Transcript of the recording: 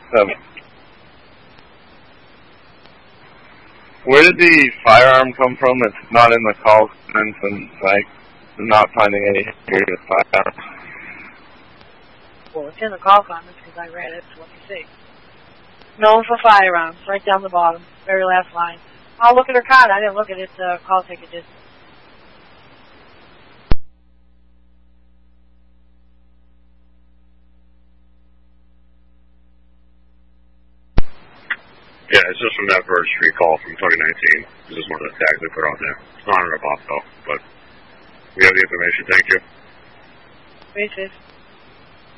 Where did the firearm come from? It's not in the call comments, and like not finding any history of firearms. Well, it's in the call comments because I read it. So let me see. Known for firearms, right down the bottom, very last line. I'll look at her card. I didn't look at it. Call ticket did. Yeah, it's just from that Bird Street call from 2019. This is one of the tags they put on there. It's not a rip-off, though, but we have the information. Thank you. Racist.